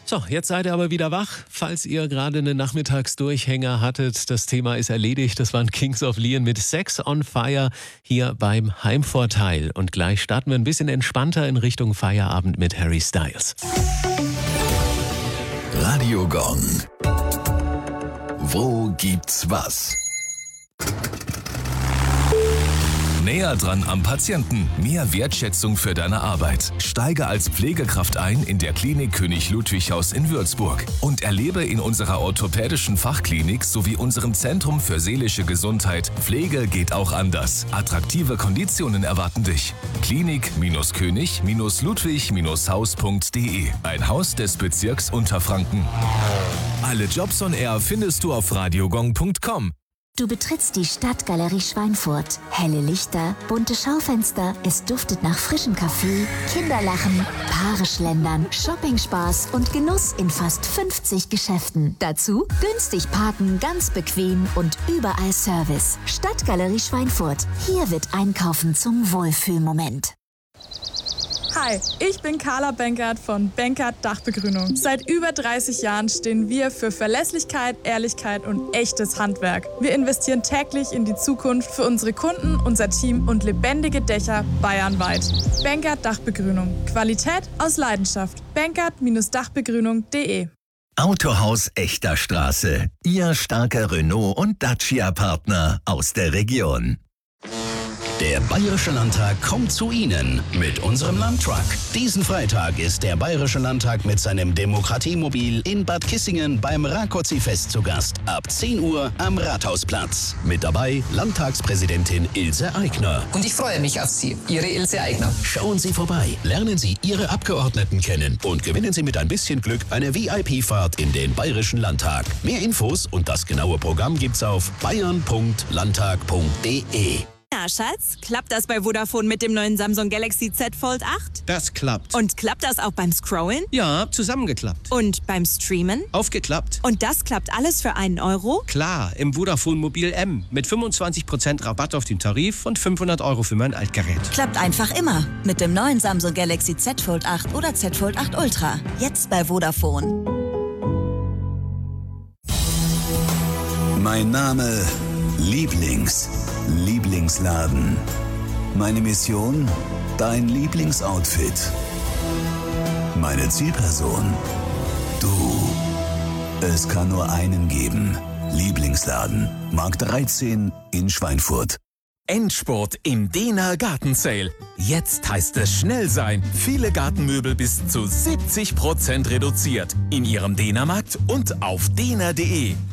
So, jetzt seid ihr aber wieder wach. Falls ihr gerade einen Nachmittagsdurchhänger hattet, das Thema ist erledigt. Das waren Kings of Leon mit Sex on Fire hier beim Heimvorteil. Und gleich starten wir ein bisschen entspannter in Richtung Feierabend mit Harry Styles. Radio Gong. Wo gibt's was? Näher dran am Patienten. Mehr Wertschätzung für deine Arbeit. Steige als Pflegekraft ein in der Klinik König Ludwig Haus in Würzburg und erlebe in unserer orthopädischen Fachklinik sowie unserem Zentrum für seelische Gesundheit Pflege geht auch anders. Attraktive Konditionen erwarten dich. Klinik-König-Ludwig-Haus.de. Ein Haus des Bezirks Unterfranken. Alle Jobs on Air findest du auf radiogong.com. Du betrittst die Stadtgalerie Schweinfurt. Helle Lichter, bunte Schaufenster, es duftet nach frischem Kaffee, Kinderlachen, Paare schlendern, Shoppingspaß und Genuss in fast 50 Geschäften. Dazu günstig parken, ganz bequem und überall Service. Stadtgalerie Schweinfurt. Hier wird Einkaufen zum Wohlfühlmoment. Hi, ich bin Carla Benkert von Benkert Dachbegrünung. Seit über 30 Jahren stehen wir für Verlässlichkeit, Ehrlichkeit und echtes Handwerk. Wir investieren täglich in die Zukunft für unsere Kunden, unser Team und lebendige Dächer bayernweit. Benkert Dachbegrünung. Qualität aus Leidenschaft. Benkert-Dachbegrünung.de. Autohaus Echter Straße. Ihr starker Renault- und Dacia-Partner aus der Region. Der Bayerische Landtag kommt zu Ihnen mit unserem Landtruck. Diesen Freitag ist der Bayerische Landtag mit seinem Demokratiemobil in Bad Kissingen beim Rákóczi-Fest zu Gast. Ab 10 Uhr am Rathausplatz. Mit dabei Landtagspräsidentin Ilse Aigner. Und ich freue mich auf Sie, Ihre Ilse Aigner. Schauen Sie vorbei, lernen Sie Ihre Abgeordneten kennen und gewinnen Sie mit ein bisschen Glück eine VIP-Fahrt in den Bayerischen Landtag. Mehr Infos und das genaue Programm gibt's auf bayern.landtag.de. Ja, Schatz, klappt das bei Vodafone mit dem neuen Samsung Galaxy Z Fold 8? Das klappt. Und klappt das auch beim Scrollen? Ja, zusammengeklappt. Und beim Streamen? Aufgeklappt. Und das klappt alles für einen Euro? Klar, im Vodafone Mobil M mit 25% Rabatt auf den Tarif und 500 € für mein Altgerät. Klappt einfach immer mit dem neuen Samsung Galaxy Z Fold 8 oder Z Fold 8 Ultra. Jetzt bei Vodafone. Mein Name Lieblingsladen. Meine Mission, dein Lieblingsoutfit. Meine Zielperson, du. Es kann nur einen geben. Lieblingsladen, Markt 13 in Schweinfurt. Endspurt im Dehner Gartensale. Jetzt heißt es schnell sein. Viele Gartenmöbel bis zu 70% reduziert. In Ihrem Dehnermarkt und auf dehner.de.